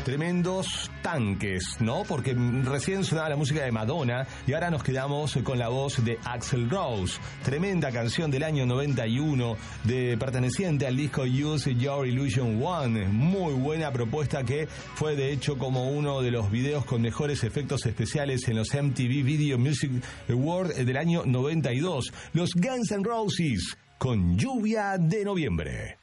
tremendos tanques, ¿no? Porque recién sonaba la música de Madonna y ahora nos quedamos con la voz de Axl Rose. Tremenda canción del año 91, perteneciente al disco Use Your Illusion 1. Muy buena propuesta que fue de hecho como uno de los videos con mejores efectos especiales en los MTV Video Music Awards del año 92. Los Guns N' Roses con Lluvia de Noviembre.